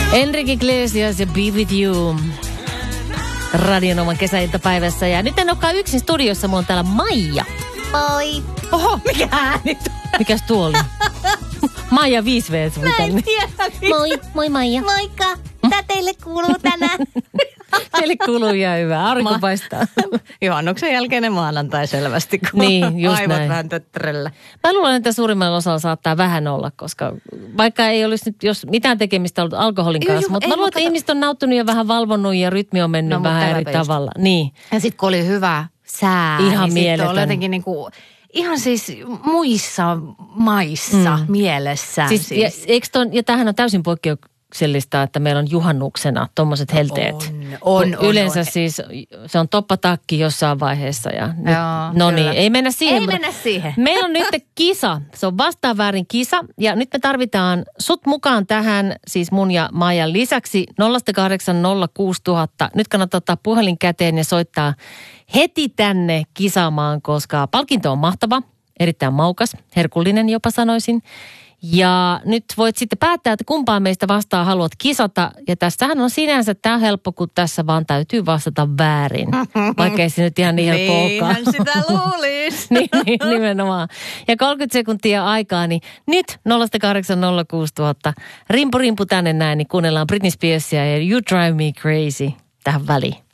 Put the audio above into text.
Enrique Iglesias ja Be With You. Radionoman kesäiltapäivässä. Ja nyt en olekaan yksin studiossa, mulla on täällä Maija. Moi. Oho, mikä ääni? Mikäs tuo oli? Maija 5V. Mä en tiedä. Moi Maija. Moikka. Mitä teille kuuluu tänään? Teille kuuluu ihan hyvä. Aurinko paistaa. Juhannuksen jälkeinen maanantai selvästi, kun niin, just aivot näin. vähän töttärellä. Mä luulen, että suurimmalla osalla saattaa vähän olla, koska vaikka ei olisi nyt jos mitään tekemistä ollut alkoholin kanssa, mutta mä luulen, että ihmiset on nauttinut ja vähän valvonnut ja rytmi on mennyt vähän eri tavalla. Niin. Ja sitten kun oli hyvä sää, ihan niin mieletön. oli jotenkin niinku, ihan siis muissa maissa mielessä. Siis. Ja tämähän on täysin poikkeuksellista, että meillä on juhannuksena tommoset helteet. On. Yleensä siis se on toppatakki jossain vaiheessa. Ja no niin, ei mennä siihen. Ei mennä siihen. Meillä on nyt kisa. Se on vastaan väärin kisa. Ja nyt me tarvitaan sut mukaan tähän, siis mun ja Maijan lisäksi 0806000. Nyt kannattaa ottaa puhelin käteen ja soittaa heti tänne kisaamaan, koska palkinto on mahtava, erittäin maukas, herkullinen jopa sanoisin. Ja nyt voit sitten päättää, että kumpaan meistä vastaan haluat kisata. Ja tässähän on sinänsä tämä helppo, kun tässä vaan täytyy vastata väärin. Vaikka ei se nyt ihan niin helppo olekaan. Niinhän sitä luulisi. niin, nimenomaan. Ja 30 sekuntia aikaa, niin nyt 0806000. Rimpu tänne näin, niin kuunnellaan Britney Spearsia ja You Drive Me Crazy tähän väliin.